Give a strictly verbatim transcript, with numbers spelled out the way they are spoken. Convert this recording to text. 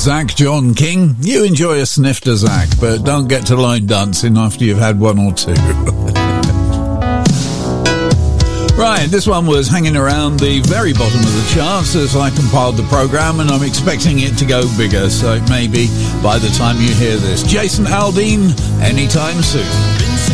Zach John King. You enjoy a snifter, Zach, but don't get to line dancing after you've had one or two. Right, this one was hanging around the very bottom of the charts as I compiled the programme, and I'm expecting it to go bigger, so maybe by the time you hear this. Jason Aldean, Anytime Soon.